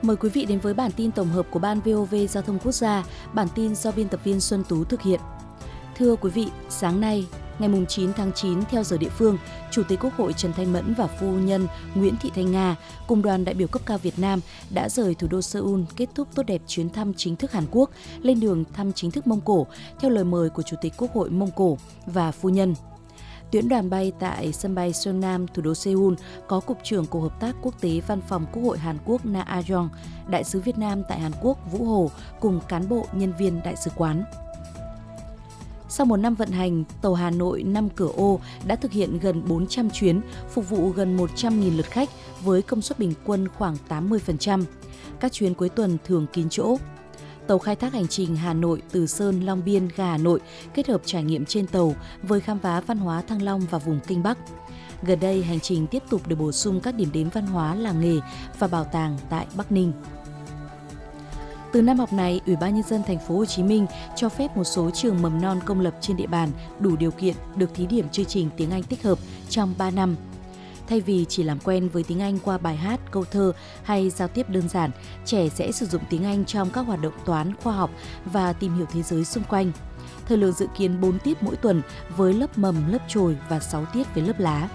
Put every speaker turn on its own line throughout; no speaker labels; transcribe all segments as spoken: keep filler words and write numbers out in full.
Mời quý vị đến với bản tin tổng hợp của Ban vê o vê Giao thông Quốc gia, bản tin do biên tập viên Xuân Tú thực hiện. Thưa quý vị, sáng nay, ngày chín tháng chín theo giờ địa phương, Chủ tịch Quốc hội Trần Thanh Mẫn và phu nhân Nguyễn Thị Thanh Nga cùng đoàn đại biểu cấp cao Việt Nam đã rời thủ đô Seoul kết thúc tốt đẹp chuyến thăm chính thức Hàn Quốc, lên đường thăm chính thức Mông Cổ theo lời mời của Chủ tịch Quốc hội Mông Cổ và phu nhân. Tuyến đoàn bay tại sân bay Sonam, thủ đô Seoul có Cục trưởng Cục Hợp tác Quốc tế Văn phòng Quốc hội Hàn Quốc Na A-yong, Đại sứ Việt Nam tại Hàn Quốc Vũ Hồ cùng cán bộ nhân viên đại sứ quán. Sau một năm vận hành, tàu Hà Nội năm cửa ô đã thực hiện gần bốn trăm chuyến, phục vụ gần một trăm nghìn lượt khách với công suất bình quân khoảng tám mươi phần trăm. Các chuyến cuối tuần thường kín chỗ. Tàu khai thác hành trình Hà Nội Từ Sơn Long Biên ga Hà Nội kết hợp trải nghiệm trên tàu với khám phá văn hóa Thăng Long và vùng Kinh Bắc. Gần đây, hành trình tiếp tục được bổ sung các điểm đến văn hóa, làng nghề và bảo tàng tại Bắc Ninh. Từ năm học này, Ủy ban nhân dân thành phố Hồ Chí Minh cho phép một số trường mầm non công lập trên địa bàn đủ điều kiện được thí điểm chương trình tiếng Anh tích hợp trong ba năm. Thay vì chỉ làm quen với tiếng Anh qua bài hát, câu thơ hay giao tiếp đơn giản, trẻ sẽ sử dụng tiếng Anh trong các hoạt động toán, khoa học và tìm hiểu thế giới xung quanh. Thời lượng dự kiến bốn tiết mỗi tuần với lớp mầm, lớp chồi và sáu tiết với lớp lá.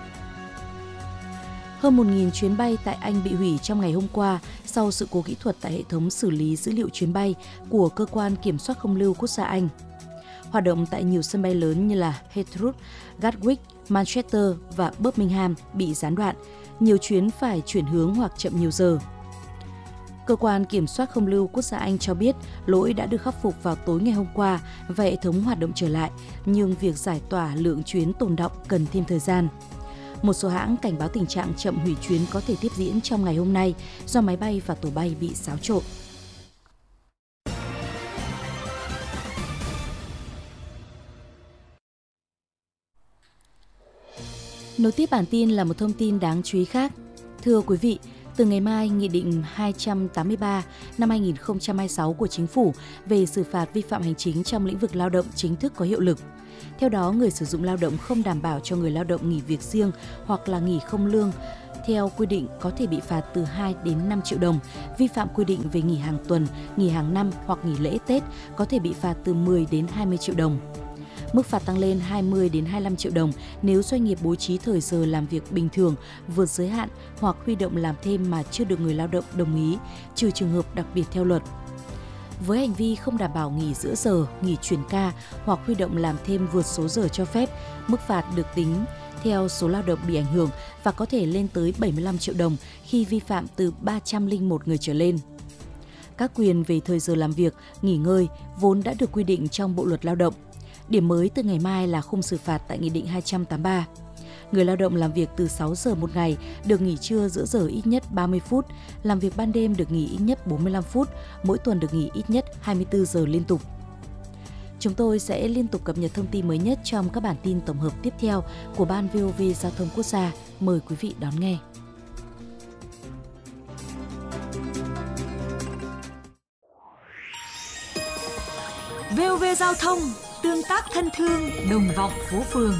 Hơn một nghìn chuyến bay tại Anh bị hủy trong ngày hôm qua sau sự cố kỹ thuật tại hệ thống xử lý dữ liệu chuyến bay của Cơ quan Kiểm soát Không lưu Quốc gia Anh. Hoạt động tại nhiều sân bay lớn như là Heathrow, Gatwick, Manchester và Birmingham bị gián đoạn, nhiều chuyến phải chuyển hướng hoặc chậm nhiều giờ. Cơ quan Kiểm soát Không lưu Quốc gia Anh cho biết lỗi đã được khắc phục vào tối ngày hôm qua và hệ thống hoạt động trở lại, nhưng việc giải tỏa lượng chuyến tồn đọng cần thêm thời gian. Một số hãng cảnh báo tình trạng chậm hủy chuyến có thể tiếp diễn trong ngày hôm nay do máy bay và tổ bay bị xáo trộn. Nối tiếp bản tin là một thông tin đáng chú ý khác. Thưa quý vị, từ ngày mai, Nghị định hai trăm tám mươi ba năm hai nghìn không trăm hai mươi sáu của Chính phủ về xử phạt vi phạm hành chính trong lĩnh vực lao động chính thức có hiệu lực. Theo đó, người sử dụng lao động không đảm bảo cho người lao động nghỉ việc riêng hoặc là nghỉ không lương theo quy định có thể bị phạt từ hai đến năm triệu đồng, vi phạm quy định về nghỉ hàng tuần, nghỉ hàng năm hoặc nghỉ lễ Tết có thể bị phạt từ mười đến hai mươi triệu đồng. Mức phạt tăng lên hai mươi đến hai mươi lăm triệu đồng nếu doanh nghiệp bố trí thời giờ làm việc bình thường vượt giới hạn hoặc huy động làm thêm mà chưa được người lao động đồng ý, trừ trường hợp đặc biệt theo luật. Với hành vi không đảm bảo nghỉ giữa giờ, nghỉ chuyển ca hoặc huy động làm thêm vượt số giờ cho phép, mức phạt được tính theo số lao động bị ảnh hưởng và có thể lên tới bảy mươi lăm triệu đồng khi vi phạm từ ba trăm lẻ một người trở lên. Các quyền về thời giờ làm việc, nghỉ ngơi vốn đã được quy định trong Bộ luật Lao động. Điểm mới từ ngày mai là khung xử phạt tại Nghị định hai trăm tám mươi ba. Người lao động làm việc từ sáu giờ một ngày được nghỉ trưa giữa giờ ít nhất ba mươi phút, làm việc ban đêm được nghỉ ít nhất bốn mươi lăm phút, mỗi tuần được nghỉ ít nhất hai mươi tư giờ liên tục. Chúng tôi sẽ liên tục cập nhật thông tin mới nhất trong các bản tin tổng hợp tiếp theo của Ban vê o vê Giao thông Quốc gia. Mời quý vị đón nghe.
vê o vê Giao thông, tương tác thân thương, đồng vọng phố phường.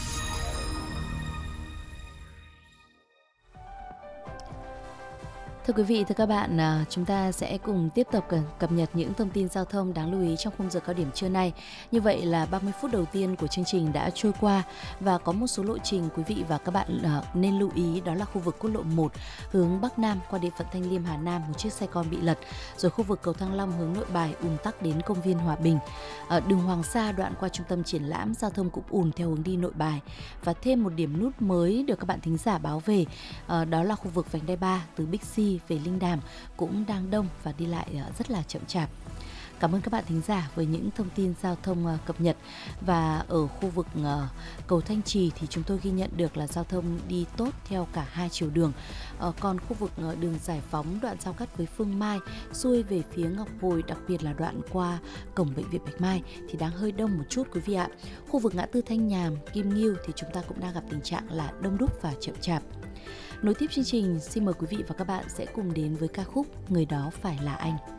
Thưa quý vị, thưa các bạn, chúng ta sẽ cùng tiếp tục cập nhật những thông tin giao thông đáng lưu ý trong khung giờ cao điểm trưa nay. Như vậy là ba mươi phút đầu tiên của chương trình đã trôi qua và có một số lộ trình quý vị và các bạn nên lưu ý, đó là khu vực quốc lộ một hướng Bắc Nam qua địa phận Thanh Liêm Hà Nam, một chiếc xe con bị lật, rồi khu vực cầu Thăng Long hướng Nội Bài ùn tắc đến công viên Hòa Bình. Ở đường Hoàng Sa đoạn qua trung tâm triển lãm, giao thông cũng ùn theo hướng đi Nội Bài. Và thêm một điểm nút mới được các bạn thính giả báo về, đó là khu vực vành đai ba từ Bixi về Linh Đàm cũng đang đông và đi lại rất là chậm chạp. Cảm ơn các bạn thính giả với những thông tin giao thông cập nhật. Và ở khu vực cầu Thanh Trì thì chúng tôi ghi nhận được là giao thông đi tốt theo cả hai chiều đường. Còn khu vực đường Giải Phóng đoạn giao cắt với Phương Mai xuôi về phía Ngọc Hồi, đặc biệt là đoạn qua cổng bệnh viện Bạch Mai thì đang hơi đông một chút quý vị ạ. Khu vực ngã tư Thanh Nhàm, Kim Ngưu thì chúng ta cũng đang gặp tình trạng là đông đúc và chậm chạp. Nối tiếp chương trình, xin mời quý vị và các bạn sẽ cùng đến với ca khúc Người đó phải là anh.